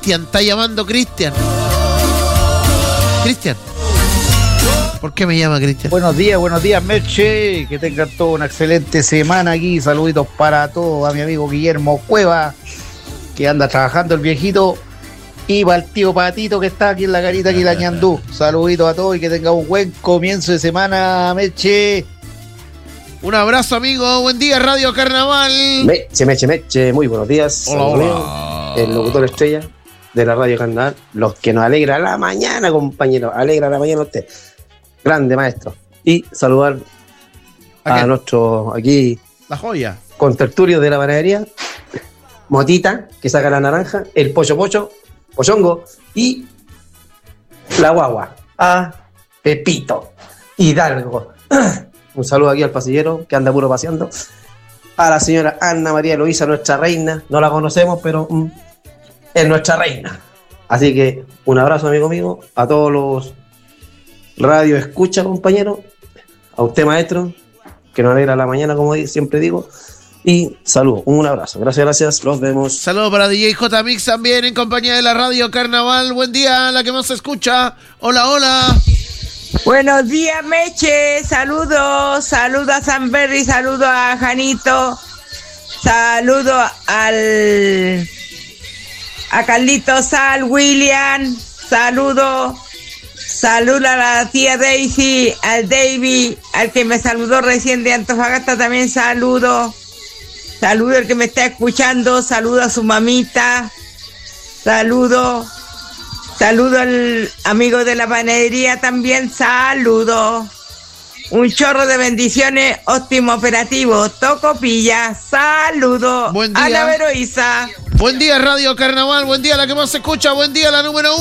Cristian, está llamando Cristian. Cristian. ¿Por qué me llama Cristian? Buenos días, Meche. Que tengan toda una excelente semana aquí. Saluditos para todos, a mi amigo Guillermo Cueva, que anda trabajando el viejito. Y para el tío Patito, que está aquí en la carita, aquí la ñandú. Saluditos a todos y que tengan un buen comienzo de semana, Meche. Un abrazo, amigo. Buen día, Radio Carnaval. Meche. Muy buenos días. Hola. El locutor estrella de la Radio Carnaval. Los que nos alegra la mañana, compañero. Alegra la mañana a usted. Grande maestro. Y saludar a nuestro aquí La joya. contertulio de la panadería, Motita, que saca la naranja, el Pochongo y la guagua, a Pepito Hidalgo. Un saludo aquí al pasillero que anda puro paseando. A la señora Ana María Luisa, nuestra reina. No la conocemos, pero es nuestra reina. Así que un abrazo, amigo mío, a todos los radio escucha, compañero, a usted, maestro, que nos alegra la mañana, como siempre digo, y saludos, un abrazo, gracias, los vemos. Saludos para DJ J Mix también en compañía de la Radio Carnaval. Buen día, la que más se escucha. Hola. Buenos días, Meche, saludos a Sanberry, saludos a Janito, saludos a Carlitos, al William, saludo a la tía Daisy, al David, al que me saludó recién de Antofagasta también saludo al que me está escuchando, saludo a su mamita, saludo al amigo de la panadería también, saludo. Un chorro de bendiciones, óptimo operativo, Tocopilla, saludo. Buen día. Ana Veroiza. Buen día, Radio Carnaval. Buen día, la que más se escucha. Buen día, la número 1.